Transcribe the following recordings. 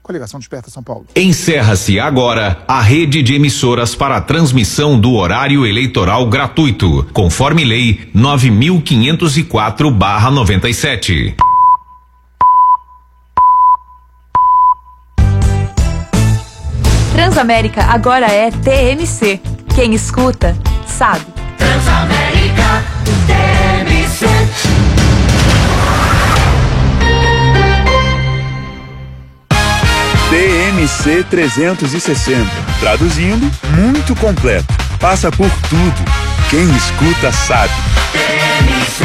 Coligação Desperta São Paulo. Encerra-se agora a rede de emissoras para a transmissão do horário eleitoral gratuito, conforme Lei 9.504/97. Transamérica agora é TMC. Quem escuta, sabe. Transamérica TMC. TMC 360. Traduzindo, muito completo. Passa por tudo. Quem escuta sabe. TMC.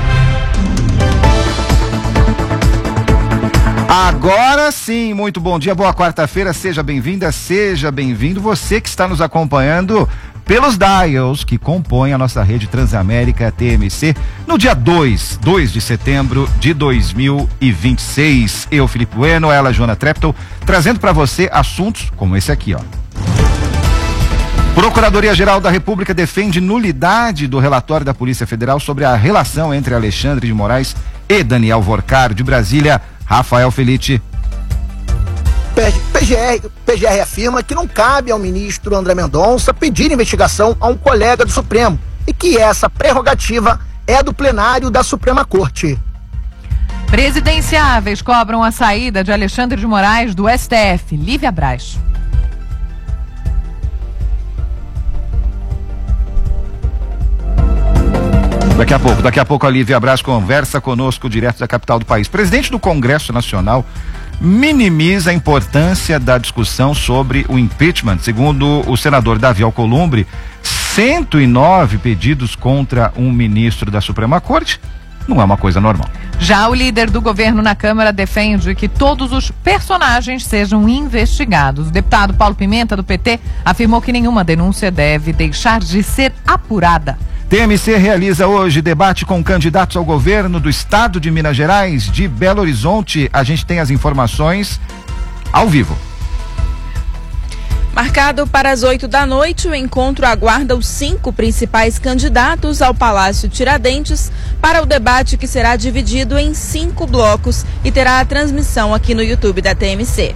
Agora sim, muito bom dia, boa quarta-feira, seja bem-vinda, seja bem-vindo. Você que está nos acompanhando pelos dials que compõem a nossa rede Transamérica TMC no dia 2 de setembro de 2026. Eu, Felipe Bueno, ela, Joana Treptow, trazendo para você assuntos como esse aqui, ó. Procuradoria-Geral da República defende nulidade do relatório da Polícia Federal sobre a relação entre Alexandre de Moraes e Daniel Vorcaro. De Brasília, Rafael Felitti. PGR afirma que não cabe ao ministro André Mendonça pedir investigação a um colega do Supremo e que essa prerrogativa é do plenário da Suprema Corte. Presidenciáveis cobram a saída de Alexandre de Moraes do STF. Lívia Braz. Daqui a pouco a Lívia Braz conversa conosco direto da capital do país. Presidente do Congresso Nacional minimiza a importância da discussão sobre o impeachment. Segundo o senador Davi Alcolumbre, 109 pedidos contra um ministro da Suprema Corte não é uma coisa normal. Já o líder do governo na Câmara defende que todos os personagens sejam investigados. O deputado Paulo Pimenta, do PT, afirmou que nenhuma denúncia deve deixar de ser apurada. TMC realiza hoje debate com candidatos ao governo do estado de Minas Gerais, de Belo Horizonte. A gente tem as informações ao vivo. Marcado para as 8 da noite, o encontro aguarda os 5 principais candidatos ao Palácio Tiradentes para o debate, que será dividido em 5 blocos e terá a transmissão aqui no YouTube da TMC.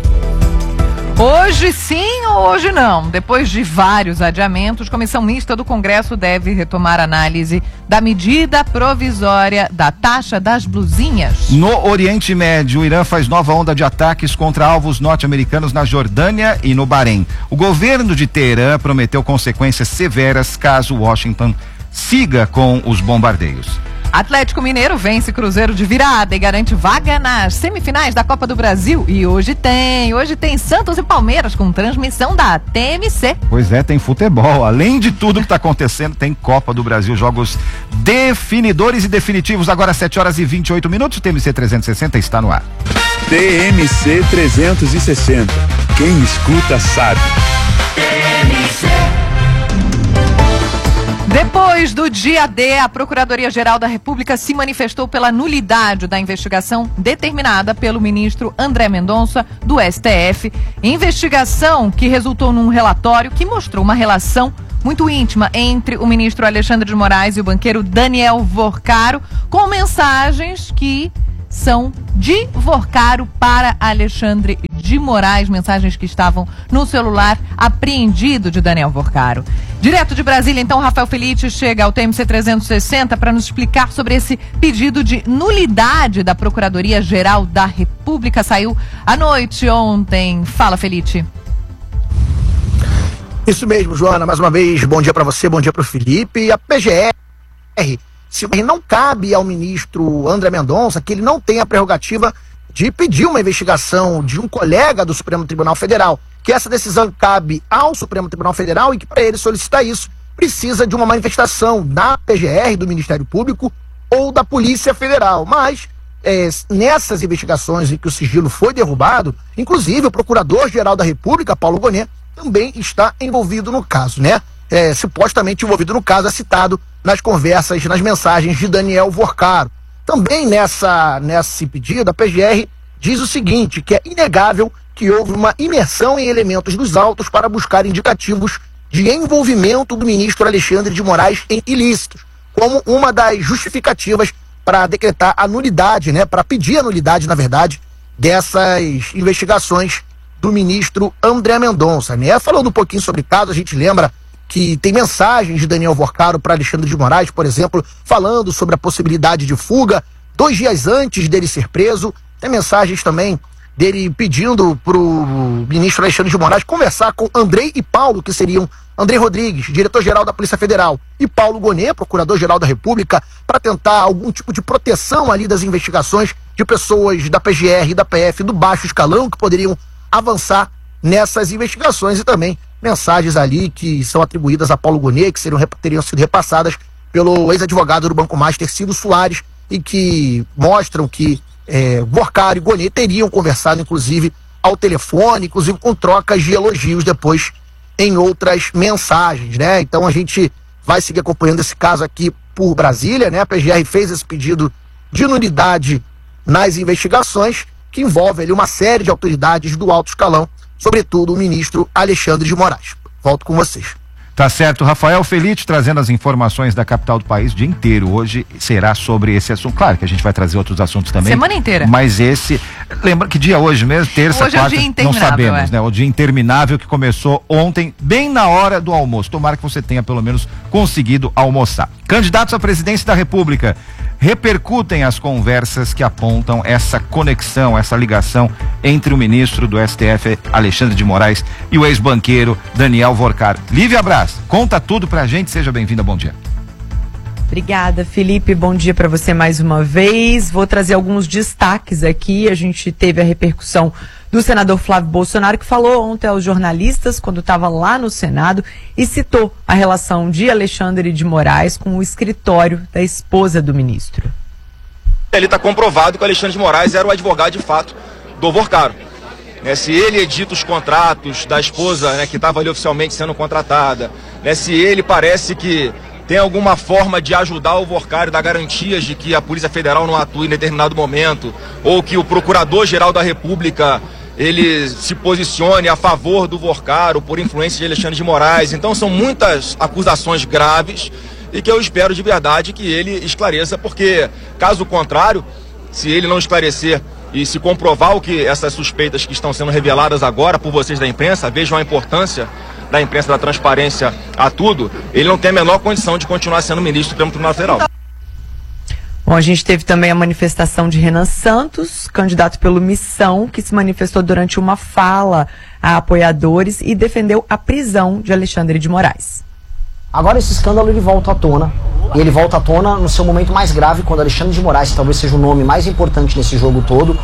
Hoje sim ou hoje não? Depois de vários adiamentos, a Comissão Mista do Congresso deve retomar a análise da medida provisória da taxa das blusinhas. No Oriente Médio, o Irã faz nova onda de ataques contra alvos norte-americanos na Jordânia e no Bahrein. O governo de Teherã prometeu consequências severas caso Washington siga com os bombardeios. Atlético Mineiro vence Cruzeiro de virada e garante vaga nas semifinais da Copa do Brasil. E hoje tem Santos e Palmeiras com transmissão da TMC. Pois é, tem futebol. Além de tudo que está acontecendo, tem Copa do Brasil, jogos definidores e definitivos. Agora 7h28. O TMC 360 está no ar. TMC 360. Quem escuta sabe. TMC. Depois do dia D, a Procuradoria-Geral da República se manifestou pela nulidade da investigação determinada pelo ministro André Mendonça, do STF. Investigação que resultou num relatório que mostrou uma relação muito íntima entre o ministro Alexandre de Moraes e o banqueiro Daniel Vorcaro, com mensagens que são de Vorcaro para Alexandre de Moraes, mensagens que estavam no celular apreendido de Daniel Vorcaro. Direto de Brasília, então, Rafael Felitti chega ao TMC 360 para nos explicar sobre esse pedido de nulidade da Procuradoria-Geral da República. Saiu à noite ontem. Fala, Felitti. Isso mesmo, Joana. Mais uma vez, bom dia para você, bom dia para o Felipe. A PGR, se não cabe ao ministro André Mendonça, que ele não tem a prerrogativa de pedir uma investigação de um colega do Supremo Tribunal Federal, que essa decisão cabe ao Supremo Tribunal Federal e que, para ele solicitar isso, precisa de uma manifestação da PGR, do Ministério Público ou da Polícia Federal. Mas nessas investigações em que o sigilo foi derrubado, inclusive o Procurador-Geral da República, Paulo Gonet, também está envolvido no caso, né? Supostamente envolvido no caso, é citado nas conversas, nas mensagens de Daniel Vorcaro. Também nesse pedido, a PGR diz o seguinte, que é inegável que houve uma imersão em elementos dos autos para buscar indicativos de envolvimento do ministro Alexandre de Moraes em ilícitos, como uma das justificativas para decretar a nulidade, né, para pedir a nulidade, na verdade, dessas investigações do ministro André Mendonça, né? Falando um pouquinho sobre o caso, a gente lembra que tem mensagens de Daniel Vorcaro para Alexandre de Moraes, por exemplo, falando sobre a possibilidade de fuga 2 dias antes dele ser preso. Tem mensagens também dele pedindo para o ministro Alexandre de Moraes conversar com Andrei e Paulo, que seriam Andrei Rodrigues, diretor-geral da Polícia Federal, e Paulo Gonet, procurador-geral da República, para tentar algum tipo de proteção ali das investigações de pessoas da PGR, da PF, do baixo escalão, que poderiam avançar nessas investigações, e também mensagens ali que são atribuídas a Paulo Gonet, que teriam sido repassadas pelo ex-advogado do Banco Master, Ciro Soares, e que mostram que Vorcaro e Gonet teriam conversado, inclusive, ao telefone, inclusive com trocas de elogios depois em outras mensagens, né? Então a gente vai seguir acompanhando esse caso aqui por Brasília, né? A PGR fez esse pedido de nulidade nas investigações, que envolve ali uma série de autoridades do alto escalão, sobretudo o ministro Alexandre de Moraes. Volto com vocês. Tá certo, Rafael Felite trazendo as informações da capital do país o dia inteiro. Hoje será sobre esse assunto. Claro que a gente vai trazer outros assuntos também. Semana inteira. Mas esse, lembra que dia hoje mesmo? Terça, hoje quarta, é o dia não interminável, sabemos, né? O dia interminável que começou ontem, bem na hora do almoço. Tomara que você tenha pelo menos conseguido almoçar. Candidatos à presidência da República repercutem as conversas que apontam essa conexão, essa ligação entre o ministro do STF, Alexandre de Moraes, e o ex-banqueiro Daniel Vorcaro. Lívia Braz, conta tudo pra gente, seja bem-vinda, bom dia. Obrigada, Felipe, bom dia para você mais uma vez. Vou trazer alguns destaques aqui. A gente teve a repercussão do senador Flávio Bolsonaro, que falou ontem aos jornalistas, quando estava lá no Senado, e citou a relação de Alexandre de Moraes com o escritório da esposa do ministro. Ele está comprovado que o Alexandre de Moraes era o advogado de fato do Vorcaro. Se ele edita os contratos da esposa, que estava ali oficialmente sendo contratada, se ele parece que tem alguma forma de ajudar o Vorcaro, dar garantias de que a Polícia Federal não atue em determinado momento, ou que o Procurador-Geral da República ele se posicione a favor do Vorcaro por influência de Alexandre de Moraes. Então são muitas acusações graves e que eu espero de verdade que ele esclareça, porque caso contrário, se ele não esclarecer e se comprovar o que essas suspeitas que estão sendo reveladas agora por vocês da imprensa, vejam a importância da imprensa, da transparência a tudo, ele não tem a menor condição de continuar sendo ministro do Supremo Tribunal Federal. Bom, a gente teve também a manifestação de Renan Santos, candidato pelo Missão, que se manifestou durante uma fala a apoiadores e defendeu a prisão de Alexandre de Moraes. Agora esse escândalo ele volta à tona, e ele volta à tona no seu momento mais grave, quando Alexandre de Moraes, que talvez seja o nome mais importante nesse jogo todo,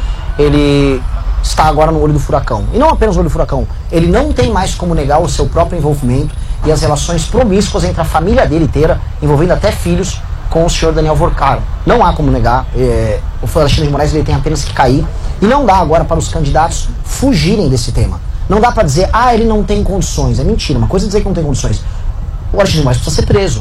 ele está agora no olho do furacão. E não apenas no olho do furacão, ele não tem mais como negar o seu próprio envolvimento e as relações promíscuas entre a família dele inteira, envolvendo até filhos, com o senhor Daniel Vorcaro. Não há como negar, o Alexandre de Moraes ele tem apenas que cair, e não dá agora para os candidatos fugirem desse tema. Não dá para dizer, ele não tem condições. É mentira, uma coisa é dizer que não tem condições. O Alexandre de Moraes precisa ser preso.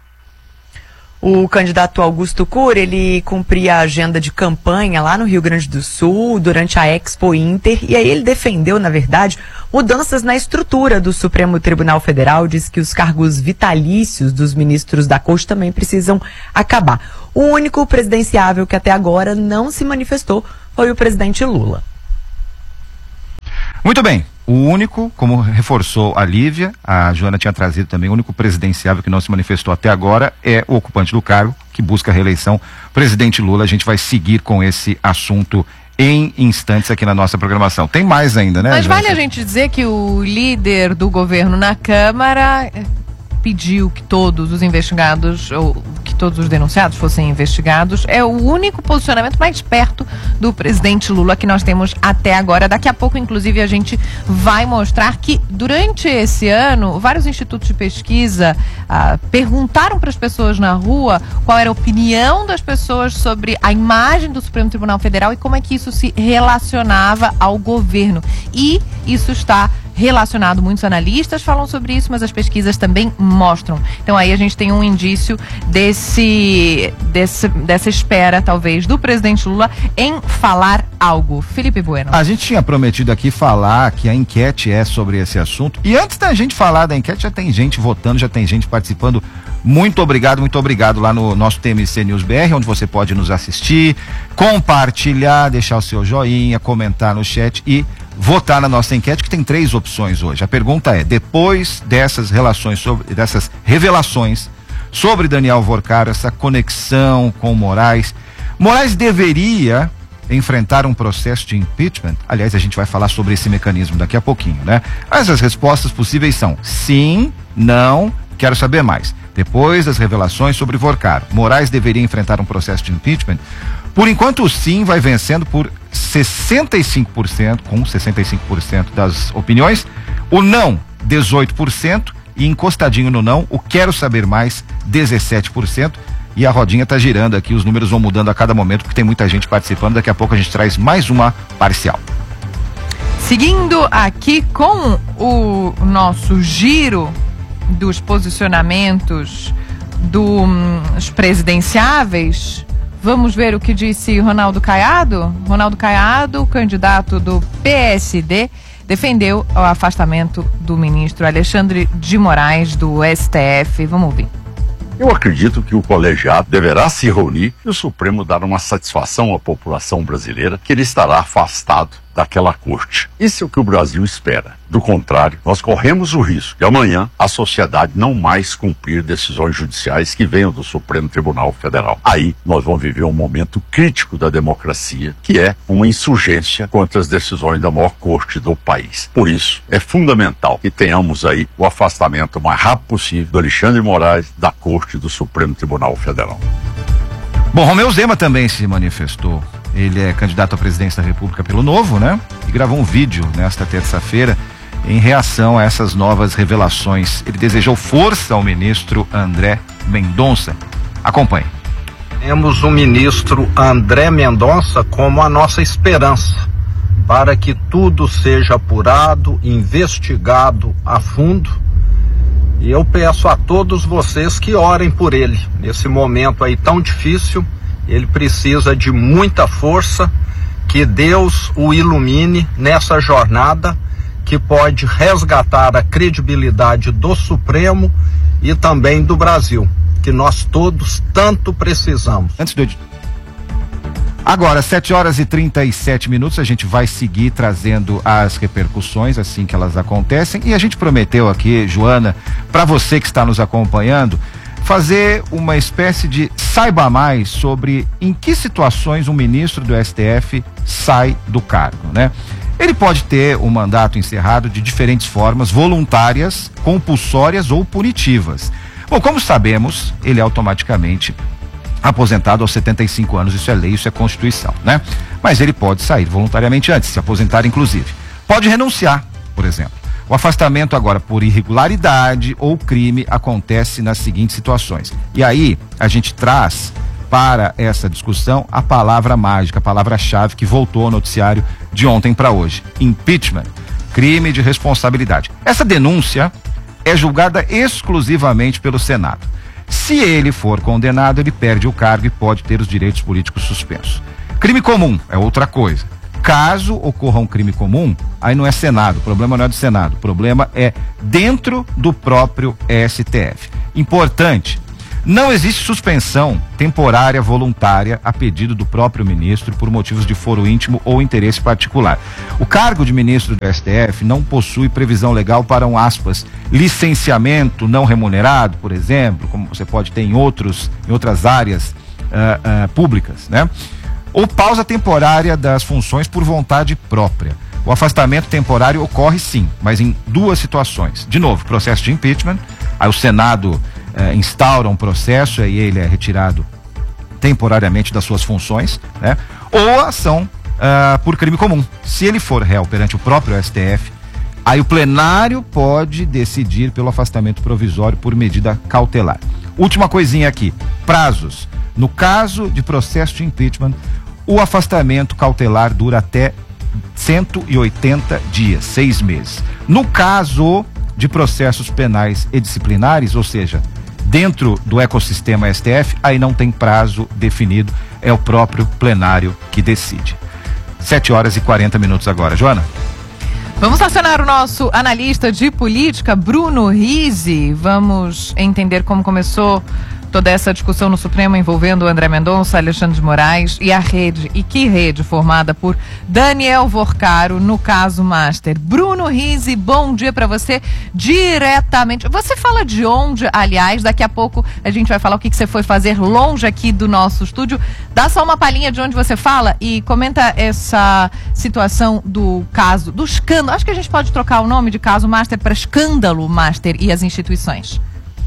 O candidato Augusto Cury, ele cumpria a agenda de campanha lá no Rio Grande do Sul, durante a Expo Inter, e aí ele defendeu, na verdade, mudanças na estrutura do Supremo Tribunal Federal, diz que os cargos vitalícios dos ministros da Corte também precisam acabar. O único presidenciável que até agora não se manifestou foi o presidente Lula. Muito bem. O único, como reforçou a Lívia, a Joana tinha trazido também, o único presidenciável que não se manifestou até agora é o ocupante do cargo, que busca a reeleição, presidente Lula. A gente vai seguir com esse assunto em instantes aqui na nossa programação. Tem mais ainda, né? Mas vale a gente dizer que o líder do governo na Câmara pediu que todos os investigados, ou que todos os denunciados fossem investigados. É o único posicionamento mais perto do presidente Lula que nós temos até agora. Daqui a pouco, inclusive, a gente vai mostrar que durante esse ano, vários institutos de pesquisa perguntaram para as pessoas na rua qual era a opinião das pessoas sobre a imagem do Supremo Tribunal Federal e como é que isso se relacionava ao governo. E isso está relacionado. Muitos analistas falam sobre isso, mas as pesquisas também mostram. Então aí a gente tem um indício dessa espera, talvez, do presidente Lula em falar algo. Felipe Bueno. A gente tinha prometido aqui falar que a enquete é sobre esse assunto. E antes da gente falar da enquete, já tem gente votando, já tem gente participando. Muito obrigado lá no nosso TMC News BR, onde você pode nos assistir, compartilhar, deixar o seu joinha, comentar no chat e votar na nossa enquete, que tem 3 opções hoje. A pergunta é: depois dessas revelações sobre Daniel Vorcaro, essa conexão com Moraes deveria enfrentar um processo de impeachment? Aliás, a gente vai falar sobre esse mecanismo daqui a pouquinho, né? Mas as respostas possíveis são sim, não, quero saber mais. Depois das revelações sobre Vorcaro, Moraes deveria enfrentar um processo de impeachment? Por enquanto, o sim vai vencendo por 65%, com 65% das opiniões. O não, 18%. E encostadinho no não, o quero saber mais, 17%. E a rodinha tá girando aqui, os números vão mudando a cada momento, porque tem muita gente participando. Daqui a pouco a gente traz mais uma parcial. Seguindo aqui com o nosso giro dos posicionamentos dos presidenciáveis, vamos ver o que disse Ronaldo Caiado. Ronaldo Caiado, candidato do PSD, defendeu o afastamento do ministro Alexandre de Moraes do STF. Vamos ouvir. Eu acredito que o colegiado deverá se reunir e o Supremo dar uma satisfação à população brasileira que ele estará afastado daquela corte. Isso é o que o Brasil espera. Do contrário, nós corremos o risco de amanhã a sociedade não mais cumprir decisões judiciais que venham do Supremo Tribunal Federal. Aí nós vamos viver um momento crítico da democracia, que é uma insurgência contra as decisões da maior corte do país. Por isso, é fundamental que tenhamos aí o afastamento o mais rápido possível do Alexandre de Moraes da corte do Supremo Tribunal Federal. Bom, Romeu Zema também se manifestou. Ele é candidato à presidência da República pelo Novo, né? E gravou um vídeo nesta terça-feira em reação a essas novas revelações. Ele desejou força ao ministro André Mendonça. Acompanhe. Temos o ministro André Mendonça como a nossa esperança para que tudo seja apurado, investigado a fundo. E eu peço a todos vocês que orem por ele. Nesse momento aí tão difícil, ele precisa de muita força, que Deus o ilumine nessa jornada que pode resgatar a credibilidade do Supremo e também do Brasil, que nós todos tanto precisamos. Agora, 7h37, a gente vai seguir trazendo as repercussões assim que elas acontecem. E a gente prometeu aqui, Joana, para você que está nos acompanhando, fazer uma espécie de saiba mais sobre em que situações um ministro do STF sai do cargo, né? Ele pode ter o mandato encerrado de diferentes formas, voluntárias, compulsórias ou punitivas. Bom, como sabemos, ele é automaticamente aposentado aos 75 anos, isso é lei, isso é Constituição, né? Mas ele pode sair voluntariamente antes, se aposentar inclusive. Pode renunciar, por exemplo. O afastamento agora por irregularidade ou crime acontece nas seguintes situações. E aí a gente traz para essa discussão a palavra mágica, a palavra-chave que voltou ao noticiário de ontem para hoje: impeachment, crime de responsabilidade. Essa denúncia é julgada exclusivamente pelo Senado. Se ele for condenado, ele perde o cargo e pode ter os direitos políticos suspensos. Crime comum é outra coisa. Caso ocorra um crime comum, aí não é Senado, o problema não é do Senado, o problema é dentro do próprio STF. Importante, não existe suspensão temporária voluntária a pedido do próprio ministro por motivos de foro íntimo ou interesse particular. O cargo de ministro do STF não possui previsão legal para um, aspas, licenciamento não remunerado, por exemplo, como você pode ter em outras áreas públicas, né? Ou pausa temporária das funções por vontade própria. O afastamento temporário ocorre sim, mas em duas situações. De novo, processo de impeachment, aí o Senado instaura um processo e ele é retirado temporariamente das suas funções, né? Ou ação por crime comum. Se ele for réu perante o próprio STF, aí o plenário pode decidir pelo afastamento provisório por medida cautelar. Última coisinha aqui, prazos. No caso de processo de impeachment, o afastamento cautelar dura até 180 dias, 6 meses. No caso de processos penais e disciplinares, ou seja, dentro do ecossistema STF, aí não tem prazo definido, é o próprio plenário que decide. 7h40 agora. Joana? Vamos acionar o nosso analista de política, Bruno Rizzi. Vamos entender como começou toda essa discussão no Supremo envolvendo André Mendonça, Alexandre de Moraes e a rede, e que rede formada por Daniel Vorcaro no caso Master. Bruno Rizzi, bom dia para você diretamente. Você fala de onde, aliás, daqui a pouco a gente vai falar o que você foi fazer longe aqui do nosso estúdio. Dá só uma palhinha de onde você fala e comenta essa situação do caso, do escândalo. Acho que a gente pode trocar o nome de caso Master para escândalo Master e as instituições.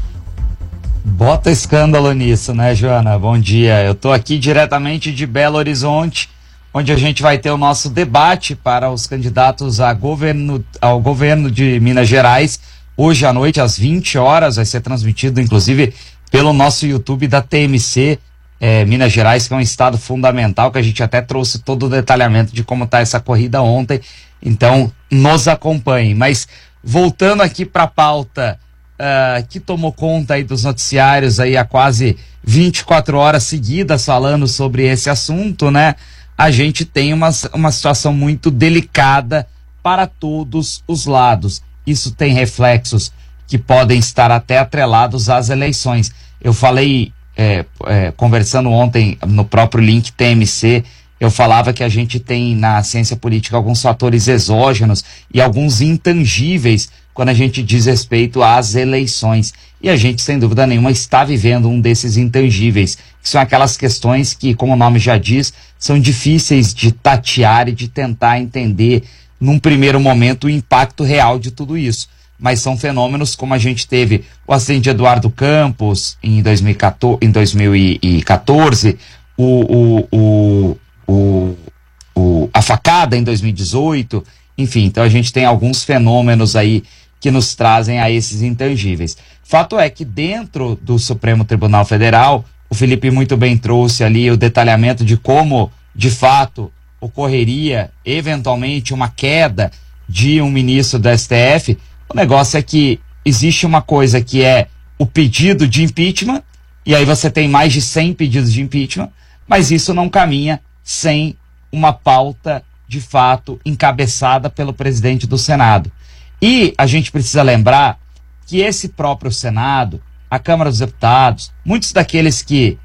Bota escândalo nisso, né, Joana? Bom dia. Eu tô aqui diretamente de Belo Horizonte, onde a gente vai ter o nosso debate para os candidatos ao governo de Minas Gerais. Hoje à noite, às 20 horas, vai ser transmitido, inclusive, pelo nosso YouTube da TMC Minas Gerais, que é um estado fundamental, que a gente até trouxe todo o detalhamento de como tá essa corrida ontem. Então, nos acompanhem. Mas, voltando aqui para a pauta que tomou conta aí dos noticiários aí há quase 24 horas seguidas falando sobre esse assunto, né? A gente tem uma situação muito delicada para todos os lados. Isso tem reflexos que podem estar até atrelados às eleições. Eu falei, conversando ontem no próprio link TMC, eu falava que a gente tem na ciência política alguns fatores exógenos e alguns intangíveis quando a gente diz respeito às eleições. E a gente, sem dúvida nenhuma, está vivendo um desses intangíveis, que são aquelas questões que, como o nome já diz, são difíceis de tatear e de tentar entender, num primeiro momento, o impacto real de tudo isso. Mas são fenômenos como a gente teve o acidente de Eduardo Campos em 2014, a facada em 2018, enfim, então a gente tem alguns fenômenos aí que nos trazem a esses intangíveis. Fato é que dentro do Supremo Tribunal Federal, o Felipe muito bem trouxe ali o detalhamento de como, de fato, ocorreria eventualmente uma queda de um ministro do STF. O negócio é que existe uma coisa que é o pedido de impeachment, e aí você tem mais de 100 pedidos de impeachment, mas isso não caminha sem uma pauta, de fato, encabeçada pelo presidente do Senado. E a gente precisa lembrar que esse próprio Senado, a Câmara dos Deputados, muitos daqueles que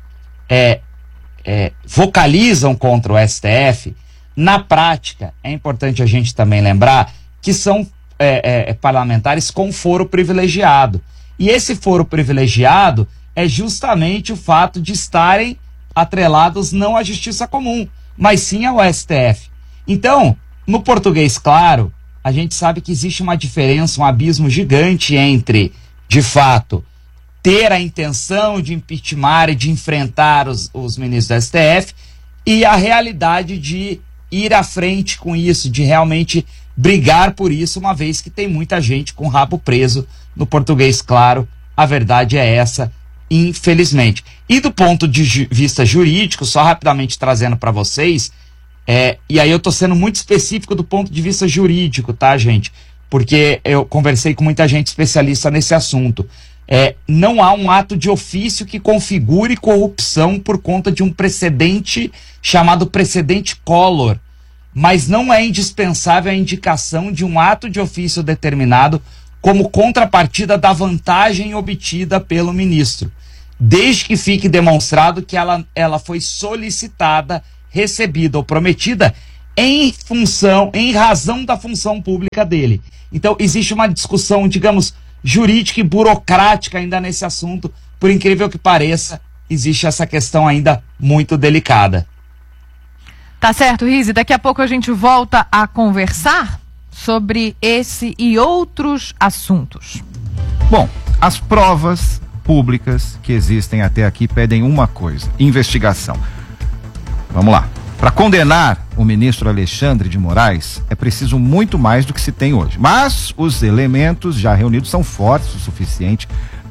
vocalizam contra o STF, na prática, é importante a gente também lembrar que são parlamentares com foro privilegiado. E esse foro privilegiado é justamente o fato de estarem atrelados não à justiça comum, mas sim ao STF. Então, no português claro, a gente sabe que existe uma diferença, um abismo gigante entre, de fato, ter a intenção de impeachment e de enfrentar os ministros do STF e a realidade de ir à frente com isso, de realmente brigar por isso, uma vez que tem muita gente com o rabo preso. No português claro, a verdade é essa, infelizmente. E do ponto de vista jurídico, só rapidamente trazendo para vocês, e aí eu tô sendo muito específico do ponto de vista jurídico, tá, gente? Porque eu conversei com muita gente especialista nesse assunto. Não há um ato de ofício que configure corrupção por conta de um precedente chamado precedente Collor, mas não é indispensável a indicação de um ato de ofício determinado como contrapartida da vantagem obtida pelo ministro, desde que fique demonstrado que ela foi solicitada, recebida ou prometida em razão da função pública dele. Então existe uma discussão, digamos, jurídica e burocrática ainda nesse assunto. Por incrível que pareça, existe essa questão ainda muito delicada. Tá certo, Rizzi. Daqui a pouco a gente volta a conversar sobre esse e outros assuntos. Bom, as provas públicas que existem até aqui pedem uma coisa: investigação. Vamos lá. Para condenar o ministro Alexandre de Moraes, é preciso muito mais do que se tem hoje. Mas os elementos já reunidos são fortes o suficiente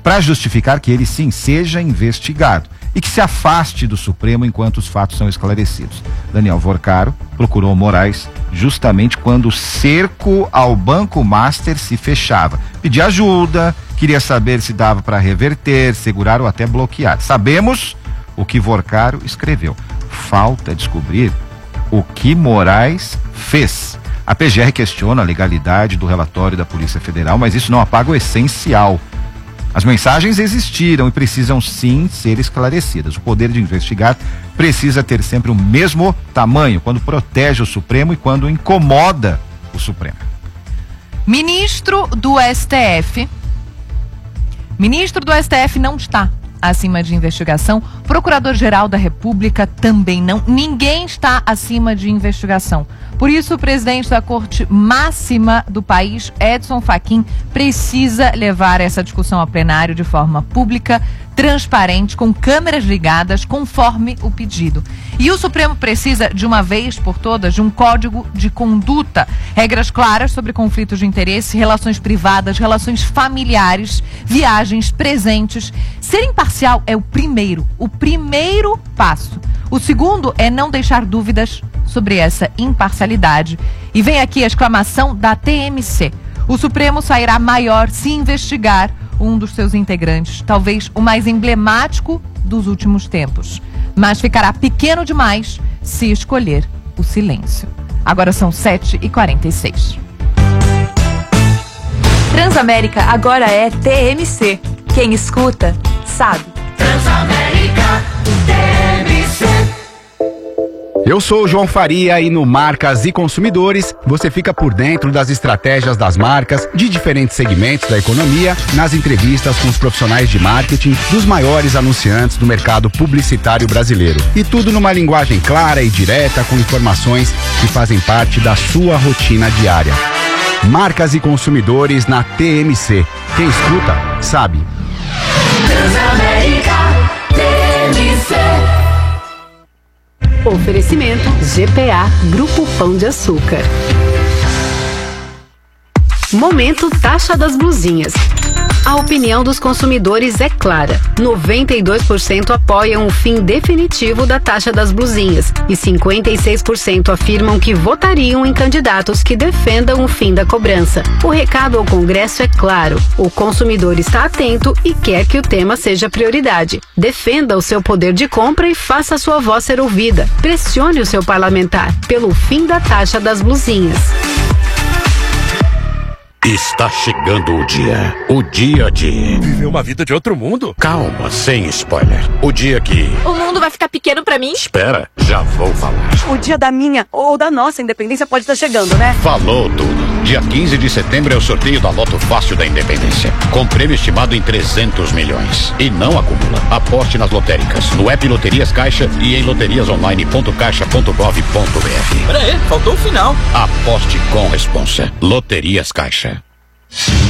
para justificar que ele sim seja investigado e que se afaste do Supremo enquanto os fatos são esclarecidos. Daniel Vorcaro procurou Moraes justamente quando o cerco ao Banco Master se fechava. Pediu ajuda, queria saber se dava para reverter, segurar ou até bloquear. Sabemos o que Vorcaro escreveu. Falta descobrir o que Moraes fez. A PGR questiona a legalidade do relatório da Polícia Federal, mas isso não apaga o essencial. As mensagens existiram e precisam sim ser esclarecidas. O poder de investigar precisa ter sempre o mesmo tamanho quando protege o Supremo e quando incomoda o Supremo. Ministro do STF não está acima de investigação. Procurador-Geral da República também não. Ninguém está acima de investigação. Por isso, o presidente da Corte Máxima do país, Edson Fachin, precisa levar essa discussão ao plenário de forma pública, transparente, com câmeras ligadas, conforme o pedido. E o Supremo precisa, de uma vez por todas, de um código de conduta, regras claras sobre conflitos de interesse, relações privadas, relações familiares, viagens, presentes. Ser imparcial é o primeiro passo. O segundo é não deixar dúvidas sobre essa imparcialidade. E vem aqui a exclamação da TMC. O Supremo sairá maior se investigar um dos seus integrantes, talvez o mais emblemático dos últimos tempos. Mas ficará pequeno demais se escolher o silêncio. Agora são 7h46. Transamérica agora é TMC. Quem escuta, sabe. Transamérica, TMC. Eu sou o João Faria e no Marcas e Consumidores você fica por dentro das estratégias das marcas de diferentes segmentos da economia, nas entrevistas com os profissionais de marketing dos maiores anunciantes do mercado publicitário brasileiro. E tudo numa linguagem clara e direta com informações que fazem parte da sua rotina diária. Marcas e Consumidores na TMC. Quem escuta, sabe. Transamérica, TMC. Oferecimento GPA Grupo Pão de Açúcar. Momento Taxa das Blusinhas. A opinião dos consumidores é clara. 92% apoiam o fim definitivo da taxa das blusinhas e 56% afirmam que votariam em candidatos que defendam o fim da cobrança. O recado ao Congresso é claro. O consumidor está atento e quer que o tema seja prioridade. Defenda o seu poder de compra e faça sua voz ser ouvida. Pressione o seu parlamentar pelo fim da taxa das blusinhas. Está chegando o dia de viver uma vida de outro mundo. Calma, sem spoiler. O dia que o mundo vai ficar pequeno pra mim? Espera, já vou falar. O dia da minha ou da nossa independência pode estar chegando, né? Falou tudo. Dia 15 de setembro é o sorteio da Loto Fácil da Independência, com prêmio estimado em 300 milhões. E não acumula. Aposte nas lotéricas, no app Loterias Caixa e em loteriasonline.caixa.gov.br. Pera aí, faltou o final. Aposte com responsa. Loterias Caixa.